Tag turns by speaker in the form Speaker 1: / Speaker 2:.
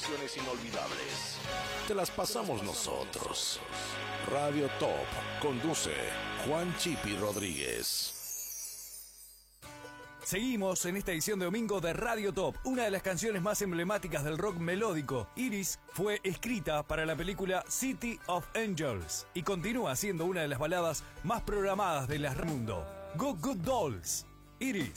Speaker 1: canciones inolvidables. Te las pasamos nosotros. Radio Top conduce Juan Chipi Rodríguez.
Speaker 2: Seguimos en esta edición de domingo de Radio Top. Una de las canciones más emblemáticas del rock melódico, Iris, fue escrita para la película City of Angels y continúa siendo una de las baladas más programadas de la mundo. Go Good Dolls, Iris.